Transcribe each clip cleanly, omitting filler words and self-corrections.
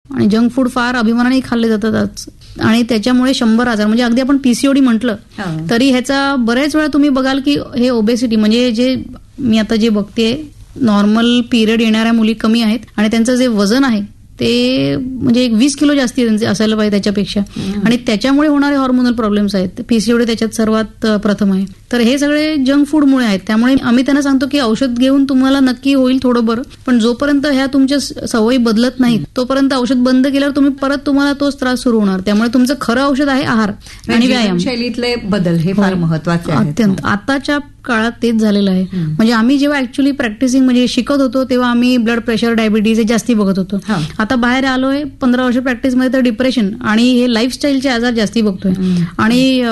आणि junk food फार अभिमानाने खाल्ले जातात आज. आणि त्याच्यामुळे 100 आजार, म्हणजे अगदी आपण पीसीओडी म्हटलं तरी ह्याचा बऱ्याच वेळा तुम्ही बघाल की हे ओबेसिटी, म्हणजे जे मी आता जे बघते नॉर्मल पिरियड येणाऱ्या मुली कमी आहेत आणि त्यांचं जे वजन आहे ते म्हणजे 20 किलो जास्ती असायला पाहिजे त्याच्यापेक्षा. आणि त्याच्यामुळे होणारे हॉर्मोनल प्रॉब्लेम्स आहेत. पीसीओडी त्याच्यात सर्वात प्रथम आहे. तर हे सगळे जंक फूडमुळे आहेत. त्यामुळे आम्ही त्यांना सांगतो की औषध घेऊन तुम्हाला नक्की होईल थोडं बरं, पण जोपर्यंत ह्या तुमच्या सवयी बदलत नाहीत तोपर्यंत औषध बंद केल्यावर तुम्हाला तोच त्रास सुरू होणार. त्यामुळे तुमचं खरं औषध आहे आहार आणि व्यायाम. शैलीतले बदल हे फार महत्वाचे आहेत. अत्यंत. आताच्या काळात तेच झालेलं आहे. म्हणजे आम्ही जेव्हा ऍक्च्युअली प्रॅक्टिसिंग म्हणजे शिकत होतो तेव्हा आम्ही ब्लड प्रेशर, डायबिटीज हे जास्ती बघत होतो. आता बाहेर आलोय 15 वर्ष प्रॅक्टिसमध्ये तर डिप्रेशन आणि हे लाईफस्टाईलचे आजार जास्ती बघतोय. आणि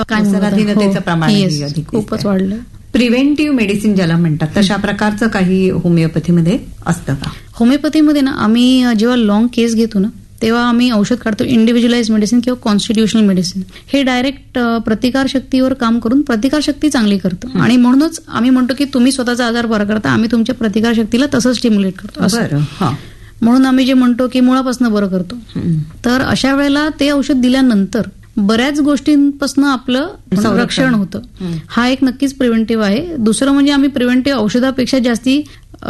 खूपच वाढलं. प्रिव्हेंटिव्ह मेडिसिन ज्याला म्हणतात तशा प्रकारचं काही होमिओपॅथीमध्ये असतं का? होमिओपॅथीमध्ये ना आम्ही जेव्हा लॉंग केस घेतो ना तेव्हा आम्ही औषध काढतो इंडिव्हिज्युअलाइज मेडिसिन किंवा कॉन्स्टिट्युशनल मेडिसिन. हे डायरेक्ट प्रतिकारशक्तीवर काम करून प्रतिकारशक्ती चांगली करतं. आणि म्हणूनच आम्ही म्हणतो की तुम्ही स्वतःचा आजार बरा करता, आम्ही तुमच्या प्रतिकारशक्तीला तसंच स्टिम्युलेट करतो असं. म्हणून आम्ही जे म्हणतो की मुळापासून बरं करतो. तर अशा वेळेला ते औषध दिल्यानंतर बऱ्याच गोष्टींपासून आपलं संरक्षण होतं. हा एक नक्कीच प्रिव्हेंटिव्ह आहे. दुसरं म्हणजे आम्ही प्रिव्हेंटिव्ह औषधापेक्षा जास्ती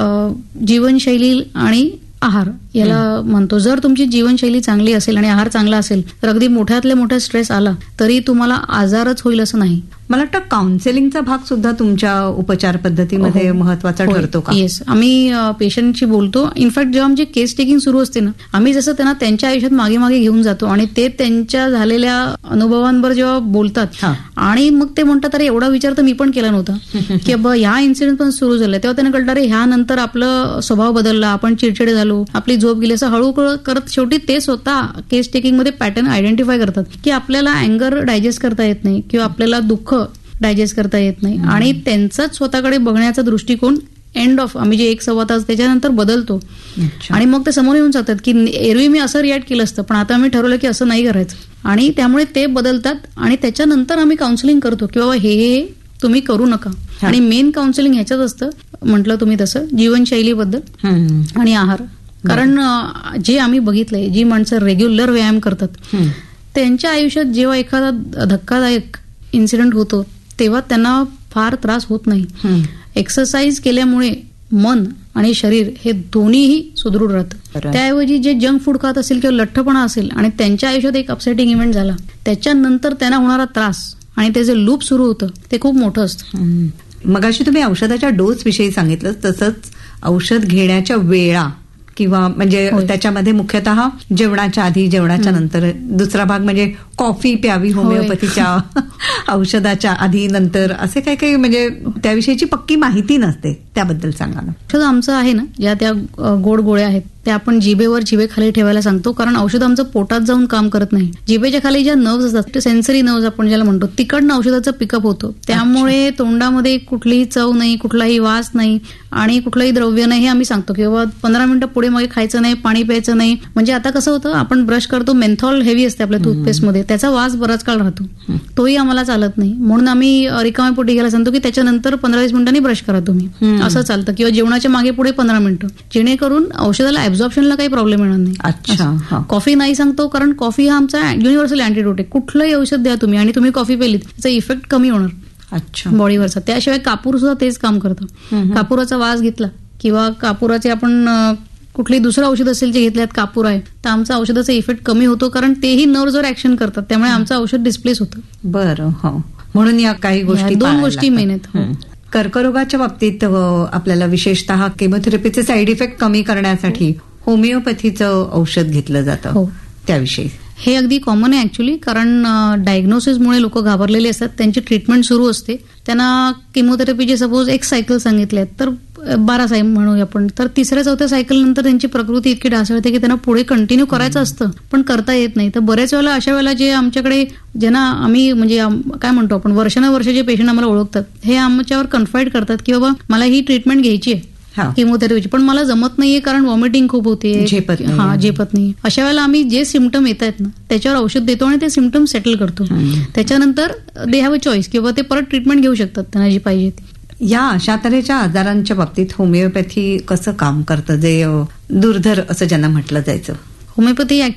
जीवनशैली आणि आहार याला म्हणतो. जर तुमची जीवनशैली चांगली असेल आणि आहार चांगला असेल तर अगदी मोठ्यातल्या मोठा स्ट्रेस आला तरी तुम्हाला आजारच होईल असं नाही. मला वाटतं काउन्सिलिंगचा भाग सुद्धा तुमच्या उपचार पद्धतीमध्ये महत्वाचा ठरतो का? येस, आम्ही पेशंटशी बोलतो. इनफॅक्ट जेव्हा आमची केस टेकिंग सुरू असते ना आम्ही जसं त्यांना त्यांच्या आयुष्यात मागे मागे घेऊन जातो आणि ते त्यांच्या झालेल्या अनुभवांवर जेव्हा बोलतात आणि मग ते म्हणतात अरे एवढा विचार तर मी पण केला नव्हता की बाबा ह्या इन्सिडेंट पण सुरू झाला, तेव्हा त्यांना कळतं अरे ह्यानंतर आपलं स्वभाव बदलला, आपण चिडचिड झालो, आपली झोप गेली, असं हळूहळू करत शेवटी ते स्वतः केस टेकिंग मध्ये पॅटर्न आयडेंटिफाय करतात की आपल्याला अँगर डायजेस्ट करता येत नाही किंवा आपल्याला दुःख डायजेस्ट करता येत नाही. आणि त्यांचाच स्वतःकडे बघण्याचा दृष्टिकोन एंड ऑफ आम्ही जे 1-1.25 तास त्याच्यानंतर बदलतो. आणि मग ते समोर येऊन जातात की एरवी मी असं रिॲक्ट केलं असतं पण आता मी ठरवलं की असं नाही करायचं. आणि त्यामुळे ते बदलतात आणि त्याच्यानंतर आम्ही काउन्सिलिंग करतो की बाबा हे तुम्ही करू नका. आणि मेन काउन्सिलिंग ह्याच्यात असतं म्हटलं तुम्ही तसं जीवनशैलीबद्दल आणि आहार. कारण जे आम्ही बघितलंय जी माणसं रेग्युलर व्यायाम करतात त्यांच्या आयुष्यात जेव्हा एखादा धक्कादायक इन्सिडेंट होतो तेव्हा त्यांना फार त्रास होत नाही. एक्सरसाइज केल्यामुळे मन आणि शरीर हे दोन्हीही सुदृढ राहतं. त्याऐवजी जे जंक फूड खात असेल किंवा लठ्ठपणा असेल आणि त्यांच्या आयुष्यात एक अपसेटिंग इव्हेंट झाला त्याच्यानंतर त्यांना होणारा त्रास आणि ते जे लूप सुरू होतं ते खूप मोठं असतं. मगाशी तुम्ही औषधाच्या डोस विषयी सांगितलं, तसंच औषध घेण्याच्या वेळा किंवा म्हणजे त्याच्यामध्ये मुख्यतः जेवणाच्या आधी, जेवणाच्या नंतर. दुसरा भाग म्हणजे कॉफी प्यावी होमिओपॅथीच्या औषधाच्या आधी नंतर, असे काही काही म्हणजे त्याविषयीची पक्की माहिती नसते, त्याबद्दल सांगा ना. औषध आमचं आहे ना ज्या त्या गोड गोळ्या आहेत त्या आपण जिभेवर जिभेखाली ठेवायला सांगतो. कारण औषध आमचं पोटात जाऊन काम करत नाही. जिभेच्या खाली ज्या नर्व्स असतात सेन्सरी नर्व्स आपण ज्याला म्हणतो तिकडनं औषधाचं पिकअप होतं. त्यामुळे तोंडामध्ये कुठलीही चव नाही, कुठलाही वास नाही आणि कुठलंही द्रव्य नाही हे आम्ही सांगतो. किंवा 15 मिनिटं पुढे मागे खायचं नाही, पाणी प्यायचं नाही. म्हणजे आता कसं होतं आपण ब्रश करतो, मेन्थॉल हेवी असते आपल्या टूथपेस्टमध्ये, त्याचा वास बराच काळ राहतो, तोही आम्हाला चालत नाही. म्हणून आम्ही रिकाम्या पोटी घ्यायला सांगतो की त्याच्यानंतर 15-20 मिनिटांनी ब्रश करा तुम्ही, असं चालतं. किंवा जेवणाच्या मागे पुढे 15 मिनिटं, जेणेकरून औषधाला ऍब्झॉर्प्शनला काही प्रॉब्लेम येणार नाही. अच्छा. कॉफी नाही सांगतो कारण कॉफी हा आमचा युनिव्हर्सल अँटीडोट आहे. कुठलंही औषध द्या तुम्ही आणि तुम्ही कॉफी पेलीत त्याचा इफेक्ट कमी होणार. अच्छा. बॉडीवरचा. त्याशिवाय कापूर सुद्धा तेच काम करतं. कापुराचा वास घेतला किंवा कापुराचे आपण कुठली दुसरं औषध असेल जे घेतल्यात कापूर आहे तर आमचा औषधाचा इफेक्ट कमी होतो कारण तेही नर्व्हवर ऍक्शन करतात, त्यामुळे आमचं औषध डिस्प्लेस होतं. बरं. हो, म्हणून या काही गोष्टी, 2 गोष्टी मेन आहेत. कर्करोगाच्या बाबतीत आपल्याला विशेषतः केमोथेरपीचे साईड इफेक्ट कमी करण्यासाठी होमिओपॅथीचं औषध घेतलं जातं, त्याविषयी. हे अगदी कॉमन आहे ऍक्च्युली. कारण डायग्नोसिसमुळे लोक घाबरलेले असतात, त्यांची ट्रीटमेंट सुरू असते. त्यांना केमोथेरपीचे सपोज 1 सायकल सांगितले आहेत तर 12 सायकल म्हणूया आपण, तर 3-4 सायकल नंतर त्यांची प्रकृती इतकी ढासळते की त्यांना पुढे कंटिन्यू करायचं असतं पण करता येत नाही. तर बऱ्याच वेळेला अशा वेळेला जे आमच्याकडे ज्यांना आम्ही म्हणजे काय म्हणतो आपण वर्षानुवर्ष जे पेशंट आम्हाला ओळखतात हे आमच्यावर कन्फाईड करतात की बाबा मला ही ट्रीटमेंट घ्यायची आहे केमोथेरपीची, पण मला जमत नाहीये कारण व्हॉमिटिंग खूप होते, झेपत नाही. अशा वेळेला आम्ही जे सिम्पटम येत आहेत ना त्याच्यावर औषध देतो आणि ते सिम्पटम सेटल करतो. त्याच्यानंतर दे हॅव अ चॉईस किंवा ते परत ट्रीटमेंट घेऊ शकतात त्यांना जी पाहिजे ती. या अशा तऱ्हेच्या आजारांच्या बाबतीत होमिओपॅथी कसं काम करतं, जे दुर्धर असं ज्यांना म्हटलं जायचं? होमिओपॅथी